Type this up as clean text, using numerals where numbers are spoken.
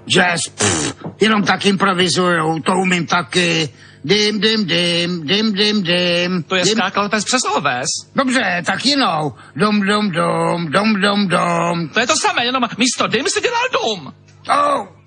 Jazz, jenom tak improvizujou, to umím taky. Dim, dim, dim, dim, dim, dim. To je skákalopec přes oves. Dobře, tak jinou. Dom, dom, dom, dom, dom, dom. To je to samé, jenom místo dim si dělal dum. Oh.